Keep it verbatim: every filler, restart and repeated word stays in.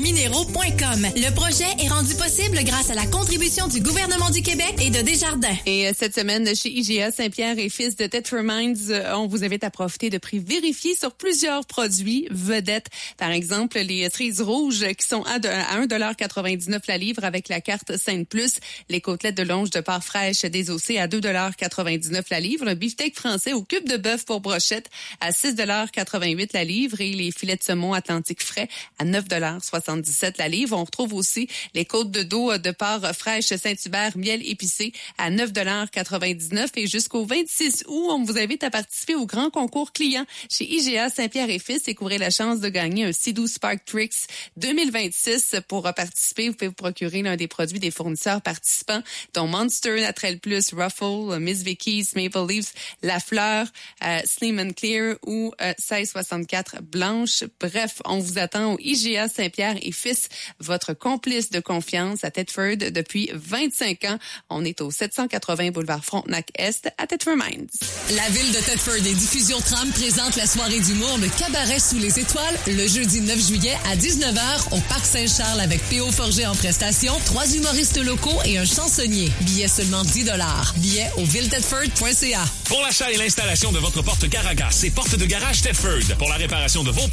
minéraux point com. Le projet est rendu possible grâce à la contribution du gouvernement du Québec et de Desjardins. Et cette semaine, chez I G A Saint-Pierre et Fils de Thetford Mines, on vous invite à profiter de prix vérifiés sur plusieurs produits vedettes. Par exemple, les cerises rouges qui sont à un dollar quatre-vingt-dix-neuf la livre avec la carte Sainte Plus. Les côtelettes de longe de porc fraîche désossées à deux dollars quatre-vingt-dix-neuf la livre. Le beefsteak français au cube de bœuf pour brochette à six dollars quatre-vingt-huit la livre. Et les filets de saumon Atlantique frais à neuf dollars soixante-dix-sept la livre. On retrouve aussi les côtes de dos de porc fraîche Saint-Hubert miel épicé à neuf dollars quatre-vingt-dix-neuf. Et jusqu'au vingt-six août, on vous invite à participer au grand concours client chez I G A Saint-Pierre et Fils et courir la chance de gagner un Sea-Doo Spark Trix deux mille vingt-six. Pour participer, vous pouvez vous procurer l'un des produits des fournisseurs participants, dont Monster, Naturel Plus, Ruffle, Miss Vicky's, Maple Leafs, La Fleur, euh, Slim and Clear ou euh, seize soixante-quatre Blanche. Bref, on vous attend au I G A Saint-Pierre et Fils, votre complice de confiance à Thetford depuis vingt-cinq ans. On est au sept cent quatre-vingts boulevard Frontenac-Est à Thetford Mines. La ville de Thetford et Diffusion Tram présente la soirée d'humour Le Cabaret sous les étoiles le jeudi neuf juillet à dix-neuf heures au Parc Saint-Charles avec P O Forger en prestation, trois humoristes locaux et un chansonnier. Billets seulement dix dollars. Billets au ville thetford point c a. Pour l'achat et l'installation de votre porte Garagas et porte de garage Thetford, pour la réparation de vos